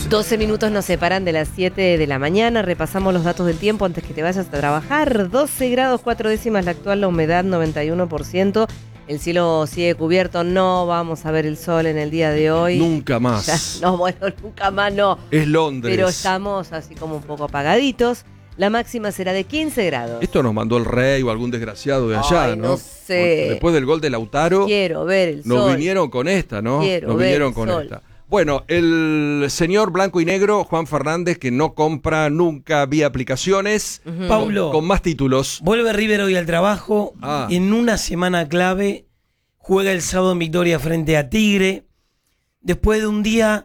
12 minutos nos separan de las 7 de la mañana. Repasamos los datos del tiempo antes que te vayas a trabajar. 12 grados 4 décimas la actual, la humedad 91%. El cielo sigue cubierto, no vamos a ver el sol en el día de hoy. Nunca más. Ya, no, bueno, nunca más no. Es Londres. Pero estamos así como un poco apagaditos. La máxima será de 15 grados. Esto nos mandó el rey o algún desgraciado de allá, Ay, ¿no? no sé. Después del gol de Lautaro. Quiero ver el sol. Nos vinieron con esta, ¿no? Quiero nos ver vinieron el con sol. esta. Bueno, el señor blanco y negro, Juan Fernández, que no compra nunca vía aplicaciones. Paulo, Con más títulos. vuelve River hoy al trabajo. En una semana clave. Juega el sábado en Victoria frente a Tigre. Después de un día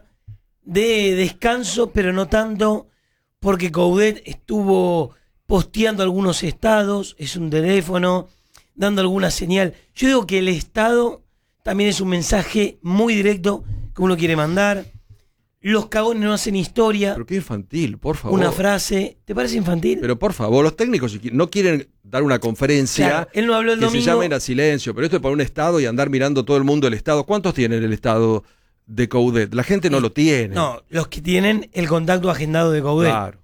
de descanso, pero no tanto, porque Coudet estuvo posteando algunos estados, es un teléfono, dando alguna señal. Yo digo que el estado también es un mensaje muy directo que uno quiere mandar. Los cagones no hacen historia. Pero qué infantil, por favor. Una frase. ¿Te parece infantil? Pero por favor, los técnicos si no quieren dar una conferencia, Claro, él no habló el que domingo. se llamen a silencio, pero esto es para un estado y andar mirando todo el mundo el estado. ¿Cuántos tienen el estado de Coudet? La gente no lo tiene. No, los que tienen el contacto agendado de Coudet. Claro.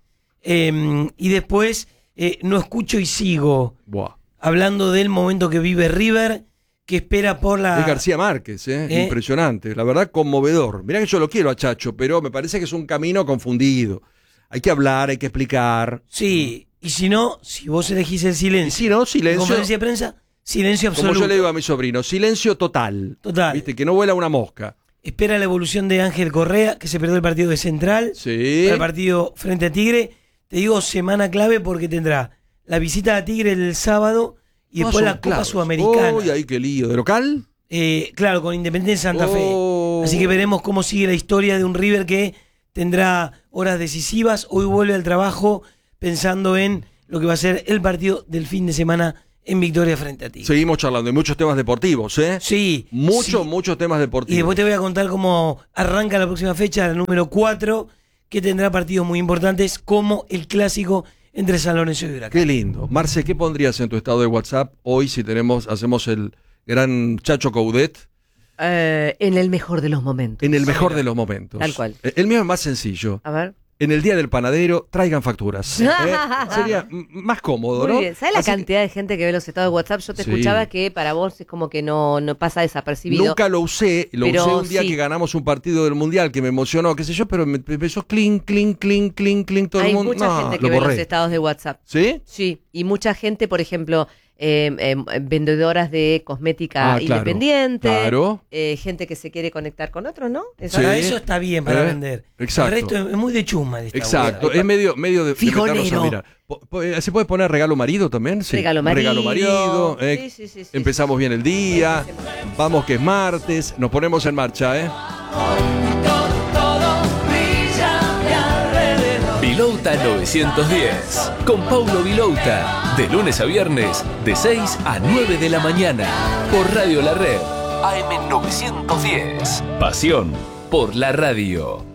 Y después no escucho y sigo Buah. hablando del momento que vive River, que espera por la... Es García Márquez, impresionante, la verdad conmovedor. Mirá que yo lo quiero a Chacho, pero me parece que es un camino confundido. Hay que hablar, hay que explicar. Sí, y si no, si vos elegís el silencio. Y si no, silencio. Conferencia de prensa, silencio absoluto. Como yo le digo a mi sobrino, silencio total. Total. Viste, que no vuela una mosca. Espera la evolución de Ángel Correa, que se perdió el partido de Central. Sí. Para el partido frente a Tigre. Te digo semana clave porque tendrá la visita a Tigre el sábado y después son la Copa claves. Sudamericana. Uy, ahí qué lío. ¿De local? Claro, con Independiente Santa Oh. Fe. Así que veremos cómo sigue la historia de un River que tendrá horas decisivas. Hoy vuelve al trabajo pensando en lo que va a ser el partido del fin de semana en Victoria frente a Tigre. Seguimos charlando de muchos temas deportivos, ¿eh? Sí. Muchos temas deportivos. Y después te voy a contar cómo arranca la próxima fecha, la número 4, que tendrá partidos muy importantes como el clásico entre San Lorenzo y Huracán. Qué lindo. Marce, ¿qué pondrías en tu estado de WhatsApp hoy si hacemos el gran Chacho Coudet? En el mejor de los momentos. En el mejor de los momentos. Tal cual. El mío es más sencillo. A ver. En el día del panadero, traigan facturas. Sería más cómodo, ¿no? Muy bien. ¿Sabes la Así cantidad de gente que ve los estados de WhatsApp? Yo te Sí. escuchaba que para vos es como que no pasa desapercibido. Nunca lo usé, Pero usé un día sí. que ganamos un partido del Mundial que me emocionó, qué sé yo, pero me empezó clink, todo Hay el mundo. mucha No, gente que lo ve los borré. estados de WhatsApp. ¿Sí? Sí, y mucha gente, por ejemplo, vendedoras de cosmética Claro, independiente, claro. gente que se quiere conectar con otros, ¿no? Eso Sí. Para eso está bien, para vender. Exacto. El resto es muy de chusma. Exacto, es medio de Fijonero. meternos a mirar. ¿Se puede poner regalo marido también? Sí. Regalo marido. Sí. Sí. Empezamos bien el día, vamos que es martes, nos ponemos en marcha, ¿eh? Vilouta 910, con Paulo Vilouta, de lunes a viernes, de 6 a 9 de la mañana, por Radio La Red, AM 910. Pasión por la radio.